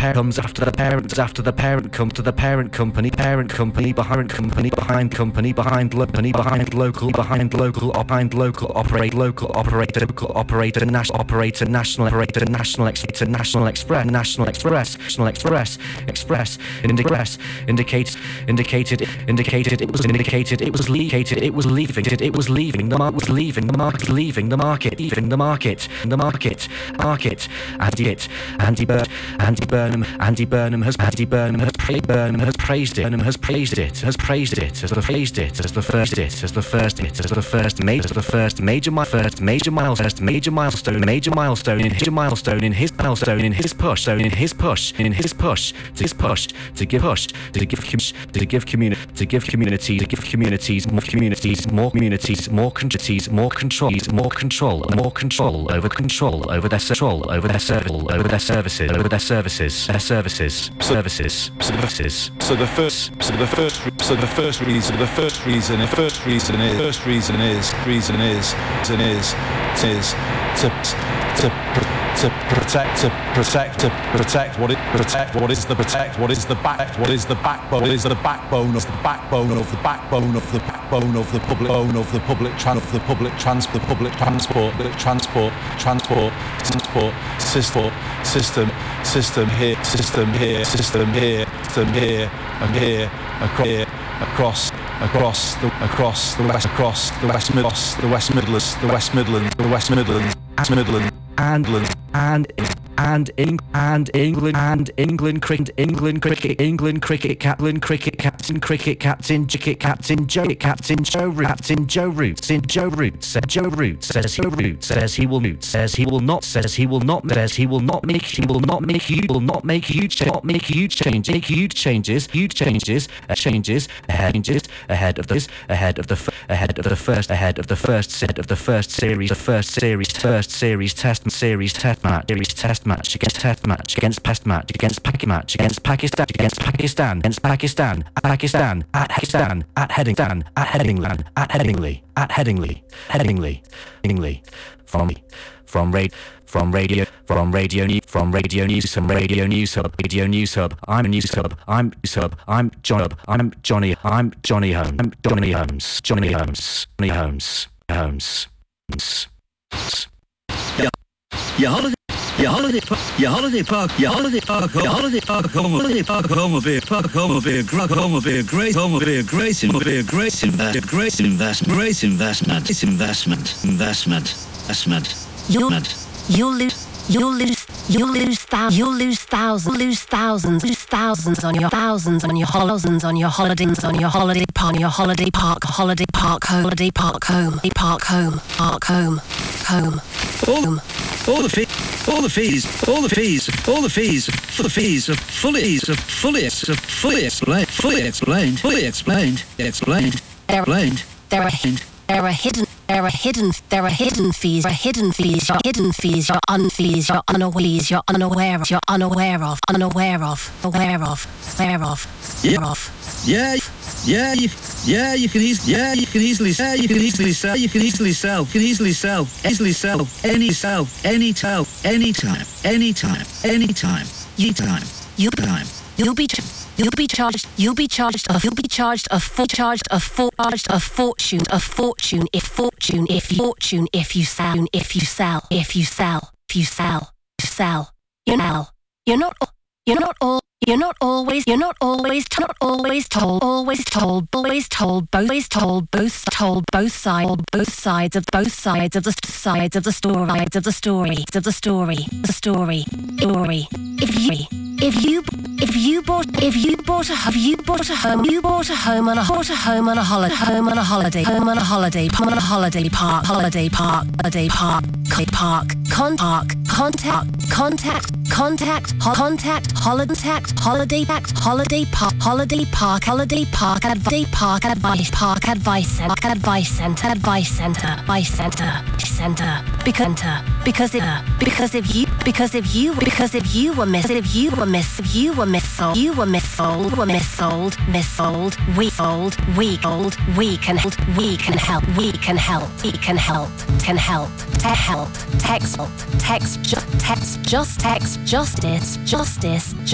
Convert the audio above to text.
parent comes after the parent, after the parent comes to the parent company behind company, behind local operator, national operator, national express, indicated it was leaving the market, Andy Burnham has praised it as the major milestone in his push to give communities more control over their services. So the first reason to protect what is the backbone of the public transport system here across the West Midlands and England cricket captain Joe Root says he will not make huge ahead of the first series test match against Pakistan at Headingley. From Radio News Hub. I'm Johnny Holmes. Your holiday park home will be a great investment. You'll lose thousands on your holiday park home. All the fees are fully explained. There are hidden fees you're unaware of. Yeah, you can easily sell anytime. You'll be charged a fortune if you sell. You're not always told both sides of the story. If you bought a home on a holiday park, contact holiday park advice center because if you were missold, we can help. Text justice